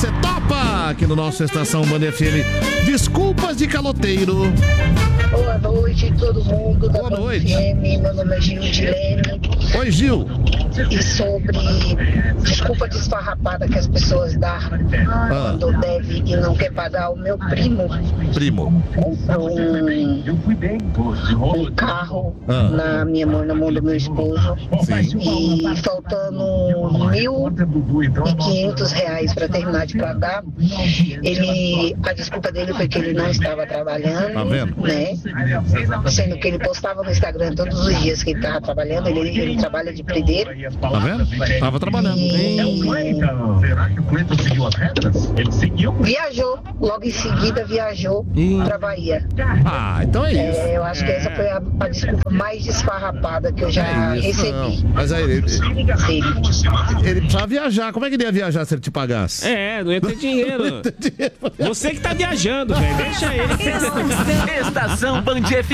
Você topa aqui no nosso Estação Band FM. Desculpas de caloteiro. Boa noite, todo mundo da Boa noite. FM. Meu nome é Gil de Leme. Oi, Gil. E sobre desculpa desfarrapada que as pessoas dão quando deve e não quer pagar, o meu primo comprou um carro na minha mão, na mão do meu esposo. Sim. E faltando R$1.500 para terminar de pagar, a desculpa dele foi que ele não estava trabalhando, Tá vendo? né? Sendo que ele postava no Instagram todos os dias que ele estava trabalhando, ele trabalha de predeiro. Tá vendo? Tava trabalhando. Viajou, logo em seguida viajou pra Bahia. Então é isso. Eu acho que essa foi a desculpa mais desfarrapada que eu já recebi. Não. Mas aí ele precisava viajar. Como é que ele ia viajar se ele te pagasse? Não ia ter dinheiro. Você que tá viajando, velho. Deixa ele. Estação Band FM.